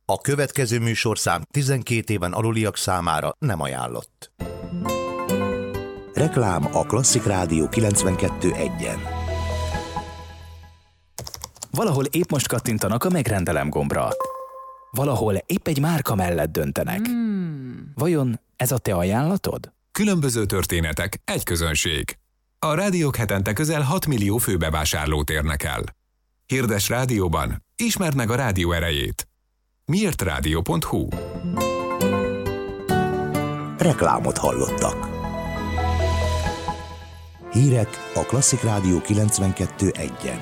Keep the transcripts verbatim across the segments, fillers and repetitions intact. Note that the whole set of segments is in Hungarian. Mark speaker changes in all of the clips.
Speaker 1: A következő műsorszám tizenkét éven aluliak számára nem ajánlott. Reklám a Klasszik Rádió kilencvenkettő egyen.
Speaker 2: Valahol épp most kattintanak a megrendelem gombra. Valahol épp egy márka mellett döntenek. Hmm. Vajon ez a te ajánlatod?
Speaker 3: Különböző történetek, egy közönség. A rádiók hetente közel hat millió főbevásárlót érnek el. Hirdes rádióban, ismerd meg a rádió erejét. miért rádió pont hu.
Speaker 1: Reklámot hallottak. Hírek a Klasszik Rádió kilencvenkettő egyen.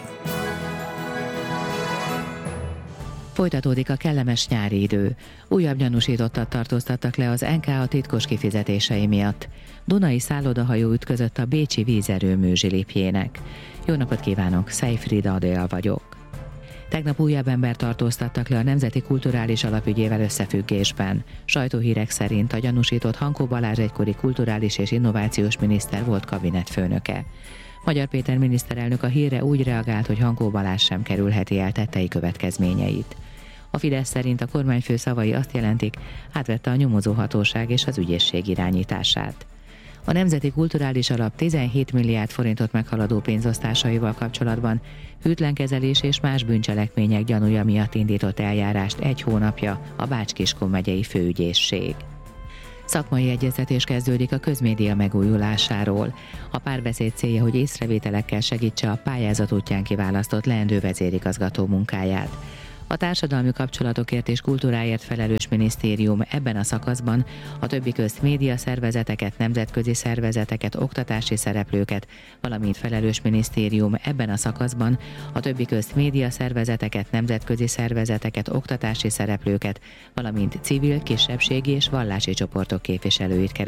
Speaker 4: Folytatódik a kellemes nyári idő. Újabb gyanúsítottat tartóztattak le az en ká á titkos kifizetései miatt. Dunai szállodahajó ütközött a bécsi vízerőmű zsilipjének. Jó napot kívánok, Szejfrida Adél vagyok. Tegnap újabb embert tartóztattak le a Nemzeti Kulturális Alap ügyével összefüggésben. Sajtóhírek szerint a gyanúsított Hankó Balázs egykori kulturális és innovációs miniszter volt kabinetfőnöke. Magyar Péter miniszterelnök a hírre úgy reagált, hogy Hankó Balázs sem kerülheti el tettei következményeit. A Fidesz szerint a kormányfő szavai azt jelentik, átvette a nyomozóhatóság és az ügyészség irányítását. A Nemzeti Kulturális Alap tizenhét milliárd forintot meghaladó pénzosztásaival kapcsolatban hűtlenkezelés és más bűncselekmények gyanúja miatt indított eljárást egy hónapja a Bács-Kiskun megyei főügyészség. Szakmai egyeztetés kezdődik a közmédia megújulásáról. A párbeszéd célja, hogy észrevételekkel segítse a pályázat útján kiválasztott leendő vezérigazgató munkáját. A társadalmi kapcsolatokért és kultúráért felelős minisztérium ebben a szakaszban a többi közt média szervezeteket, nemzetközi szervezeteket, oktatási szereplőket, valamint felelős minisztérium ebben a szakaszban a többi közt média szervezeteket, nemzetközi szervezeteket, oktatási szereplőket, valamint civil, kisebbségi és vallási csoportok képviselőit keres.